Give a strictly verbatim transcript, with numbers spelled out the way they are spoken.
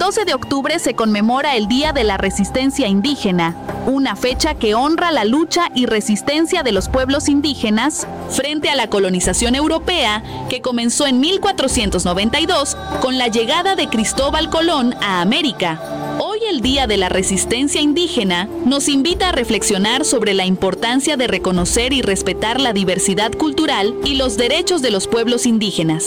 doce de octubre se conmemora el Día de la Resistencia Indígena, una fecha que honra la lucha y resistencia de los pueblos indígenas frente a la colonización europea que comenzó en mil cuatrocientos noventa y dos con la llegada de Cristóbal Colón a América. Hoy el Día de la Resistencia Indígena nos invita a reflexionar sobre la importancia de reconocer y respetar la diversidad cultural y los derechos de los pueblos indígenas.